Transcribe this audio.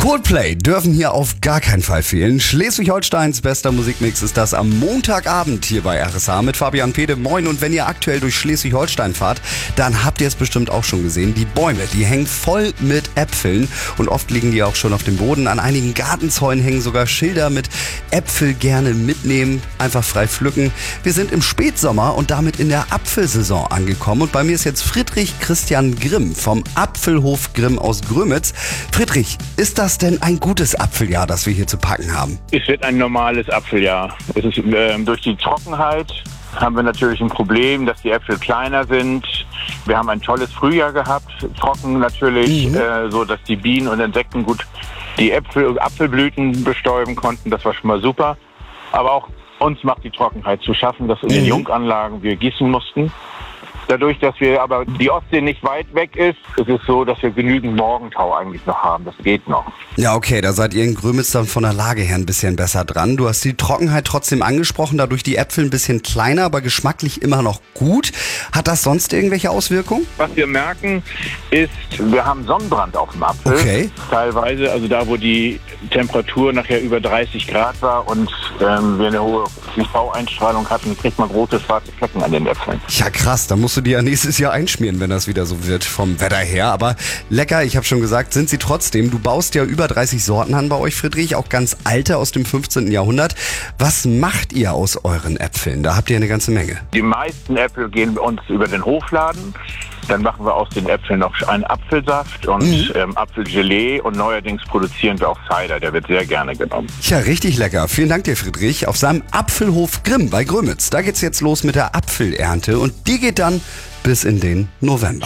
Coldplay dürfen hier auf gar keinen Fall fehlen. Schleswig-Holsteins bester Musikmix ist das am Montagabend hier bei RSH mit Fabian Pede. Moin, und wenn ihr aktuell durch Schleswig-Holstein fahrt, dann habt ihr es bestimmt auch schon gesehen. Die Bäume, die hängen voll mit Äpfeln und oft liegen die auch schon auf dem Boden. An einigen Gartenzäunen hängen sogar Schilder mit Äpfel gerne mitnehmen, einfach frei pflücken. Wir sind im Spätsommer und damit in der Apfelsaison angekommen. Und bei mir ist jetzt Friedrich Christian Grimm vom Apfelhof Grimm aus Grömitz. Friedrich, ist das denn ein gutes Apfeljahr, das wir hier zu packen haben? Es wird ein normales Apfeljahr. Es ist, durch die Trockenheit haben wir natürlich ein Problem, dass die Äpfel kleiner sind. Wir haben ein tolles Frühjahr gehabt, trocken natürlich, so dass die Bienen und Insekten gut die Apfelblüten bestäuben konnten. Das war schon mal super. Aber auch uns macht die Trockenheit zu schaffen, dass in den Junganlagen wir gießen mussten. Dadurch, dass wir aber die Ostsee nicht weit weg ist es so, dass wir genügend Morgentau eigentlich noch haben. Das geht noch. Ja, okay, da seid ihr in Grömitz dann von der Lage her ein bisschen besser dran. Du hast die Trockenheit trotzdem angesprochen, dadurch die Äpfel ein bisschen kleiner, aber geschmacklich immer noch gut. Hat das sonst irgendwelche Auswirkungen? Was wir merken, ist, wir haben Sonnenbrand auf dem Apfel. Okay. Teilweise, also da, wo die Temperatur nachher über 30 Grad war und wir eine hohe UV-Einstrahlung hatten, kriegt man große schwarze Flecken an den Äpfeln. Ja, krass, da musst du die ja nächstes Jahr einschmieren, wenn das wieder so wird vom Wetter her. Aber lecker, ich habe schon gesagt, sind sie trotzdem. Du baust ja über 30 Sorten an bei euch, Friedrich, auch ganz alte aus dem 15. Jahrhundert. Was macht ihr aus euren Äpfeln? Da habt ihr eine ganze Menge. Die meisten Äpfel gehen bei uns über den Hofladen. Dann machen wir aus den Äpfeln noch einen Apfelsaft und Apfelgelee und neuerdings produzieren wir auch Cider, der wird sehr gerne genommen. Ja, richtig lecker. Vielen Dank dir, Friedrich. Auf seinem Apfelhof Grimm bei Grömitz. Da geht's jetzt los mit der Apfelernte und die geht dann bis in den November.